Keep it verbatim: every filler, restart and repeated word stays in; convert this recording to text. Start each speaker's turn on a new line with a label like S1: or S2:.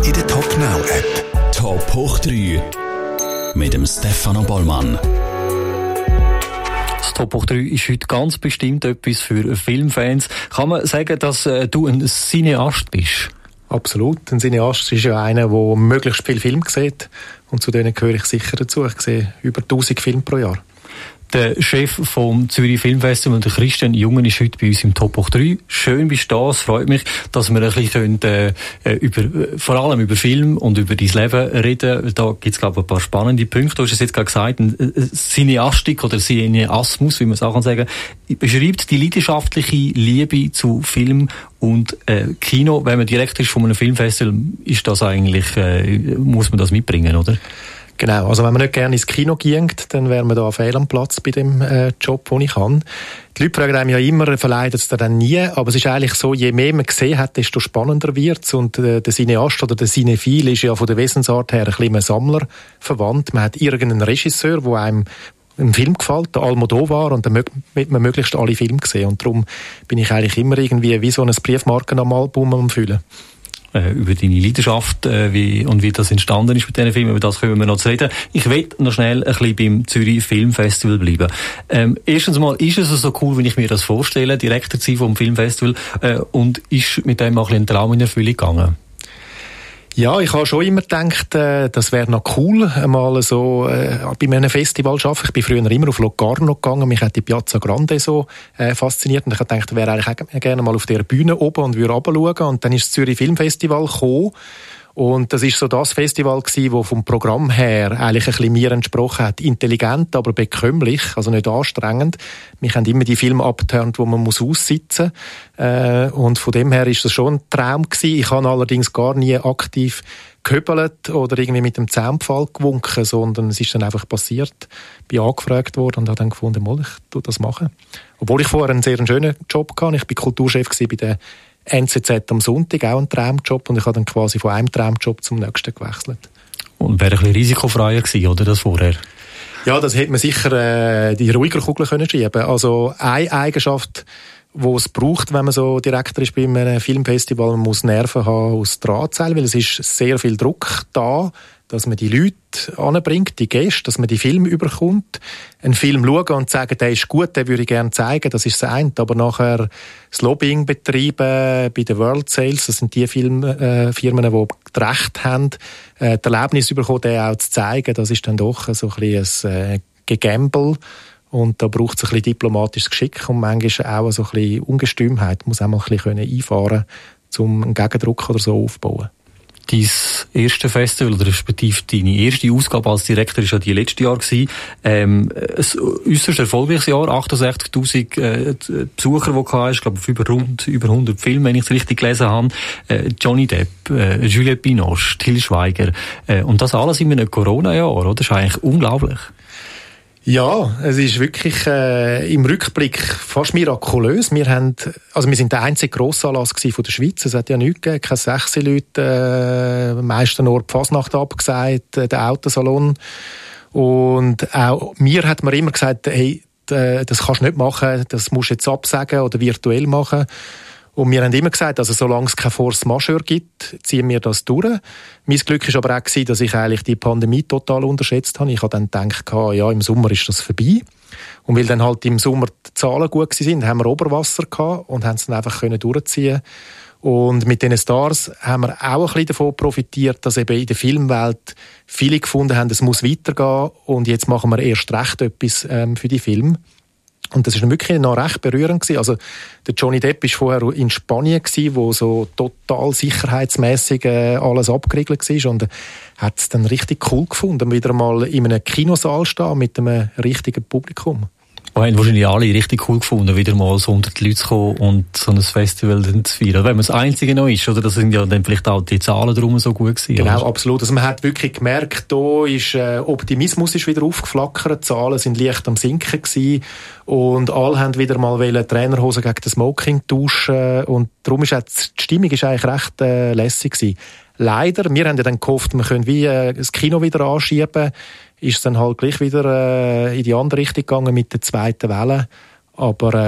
S1: in der Top Now App.
S2: Top hoch drei mit dem Stefano Bollmann.
S3: Das Top hoch drei ist heute ganz bestimmt etwas für Filmfans. Kann man sagen, dass äh, du ein Cineast bist?
S4: Absolut. Ein Cineast ist ja einer, der möglichst viel Film sieht. Und zu denen gehöre ich sicher dazu. Ich sehe über tausend Filme pro Jahr.
S3: Der Chef vom Zürich Filmfestival, der Christian Jungen, ist heute bei uns im Top hoch drei. Schön bist du da. Es freut mich, dass wir ein bisschen können, äh, über, vor allem über Film und über dein Leben reden. Da gibt es, glaube ich, ein paar spannende Punkte. Du hast es jetzt gerade gesagt, eine Cineastik oder Cineasmus, wie man es auch sagen kann, beschreibt die leidenschaftliche Liebe zu Film und äh, Kino. Wenn man direkt ist von einem Filmfestival, ist das eigentlich, äh, muss man das mitbringen, oder?
S4: Genau, also wenn man nicht gerne ins Kino geht, dann wäre man da fehl am Platz bei dem äh, Job, den ich kann. Die Leute fragen einem ja immer, verleiht es dann nie, aber es ist eigentlich so, je mehr man gesehen hat, desto spannender wird es. Und äh, der Cineast oder der Cinephil ist ja von der Wesensart her ein bisschen ein Sammler verwandt. Man hat irgendeinen Regisseur, der einem ein Film gefällt, der Almodovar, und dann möchte man möglichst alle Filme sehen. Und darum bin ich eigentlich immer irgendwie wie so ein Briefmarken am Album am Füllen.
S3: Äh, über deine Leidenschaft äh, wie, und wie das entstanden ist mit diesen Filmen, über das können wir noch zu reden. Ich will noch schnell ein bisschen beim Zürich Filmfestival bleiben. Ähm, erstens mal, ist es so cool, wie ich mir das vorstelle, Direktor zu sein vom Filmfestival, äh, und ist mit dem auch ein, ein Traum in Erfüllung gegangen?
S4: Ja, ich habe schon immer gedacht, äh, das wäre noch cool, einmal so äh, bei einem Festival zu arbeiten. Ich bin früher immer auf Locarno gegangen, mich hat die Piazza Grande so äh, fasziniert und ich habe gedacht, ich wäre eigentlich auch gerne mal auf dieser Bühne oben und würde runterschauen. Und dann ist das Zürich Filmfestival gekommen. Und das ist so das Festival gewesen, das vom Programm her eigentlich ein bisschen mir entsprochen hat. Intelligent, aber bekömmlich, also nicht anstrengend. Mich haben immer die Filme abgeturnt, wo man muss aussitzen muss. Äh, und von dem her ist das schon ein Traum gewesen. Ich habe allerdings gar nie aktiv gehöbelt oder irgendwie mit dem Zaunpfahl gewunken, sondern es ist dann einfach passiert. Ich bin angefragt worden und habe dann gefunden, mal, ich tu das machen. Obwohl ich vorher einen sehr schönen Job hatte. Ich war Kulturchef bei der N Z Z am Sonntag, auch ein Traumjob, und ich habe dann quasi von einem Traumjob zum nächsten gewechselt.
S3: Und wäre ein bisschen risikofreier gewesen, oder, das vorher?
S4: Ja, das hätte man sicher äh, die ruhiger Kugel können schieben. Also eine Eigenschaft, die es braucht, wenn man so Direktor ist bei einem Filmfestival, man muss Nerven haben aus Drahtseil, weil es ist sehr viel Druck da, dass man die Leute anbringt, die Gäste, dass man die Filme überkommt, einen Film schauen und sagen, der ist gut, den würde ich gerne zeigen, das ist das eine, aber nachher das Lobbying betreiben bei den World Sales, das sind die Filmfirmen, die das Recht haben, äh, das Erlebnis bekommen, den auch zu zeigen, das ist dann doch so ein bisschen ein äh, Gegamble. Und da braucht es ein bisschen diplomatisches Geschick und manchmal auch so ein bisschen Ungestümheit. Man muss auch mal ein bisschen einfahren können, um einen Gegendruck oder so aufzubauen.
S3: Dein erste Festival, oder respektive deine erste Ausgabe als Direktor, war ja die letzte Jahr gewesen. Ähm, ein äusserst erfolgreiches Jahr, achtundsechzigtausend äh, Besucher, die du hast, ich glaube, auf über, rund, über hundert Filme, wenn ich es richtig gelesen habe. Äh, Johnny Depp, äh, Juliette Binoche, Til Schweiger. Äh, und das alles in einem Corona-Jahr, oder? Das ist eigentlich unglaublich.
S4: Ja, es ist wirklich äh, im Rückblick fast mirakulös. Wir haben, also wir sind der einzige Grossanlass von der Schweiz. Es hat ja nichts gegeben, keine sechs Leute, äh, meisten nur die Fasnacht abgesagt, äh, der Autosalon. Und auch mir hat man immer gesagt, hey, das kannst du nicht machen, das musst du jetzt absagen oder virtuell machen. Und wir haben immer gesagt, also solange es keine Force Majeure gibt, ziehen wir das durch. Mein Glück war aber auch, dass ich eigentlich die Pandemie total unterschätzt habe. Ich habe dann gedacht, ja, im Sommer ist das vorbei. Und weil dann halt im Sommer die Zahlen gut waren, haben wir Oberwasser gehabt und haben es dann einfach durchziehen. Und mit diesen Stars haben wir auch ein bisschen davon profitiert, dass eben in der Filmwelt viele gefunden haben, es muss weitergehen und jetzt machen wir erst recht etwas ähm, für die Filme. Und das war wirklich noch recht berührend gewesen. Also, der Johnny Depp war vorher in Spanien gewesen, wo so total sicherheitsmässig äh, alles abgeriegelt war. Und er hat es dann richtig cool gefunden, wieder mal in einem Kinosaal stehen mit einem richtigen Publikum.
S3: Wir haben wahrscheinlich alle richtig cool gefunden, wieder mal so unter die Leute zu kommen und so ein Festival dann zu feiern. Wenn man das Einzige noch ist, oder? Das sind ja dann vielleicht auch die Zahlen drum so gut gewesen.
S4: Genau,
S3: oder?
S4: Absolut. Also man hat wirklich gemerkt, da ist, äh, Optimismus ist wieder aufgeflackert, die Zahlen sind leicht am Sinken gewesen und alle haben wieder mal wollen Trainerhosen gegen das Smoking tauschen und darum ist auch die Stimmung ist eigentlich recht äh, lässig gewesen. Leider, wir haben ja dann gehofft, wir können wie äh, das Kino wieder anschieben, ist dann halt gleich wieder äh, in die andere Richtung gegangen mit der zweiten Welle. Aber äh,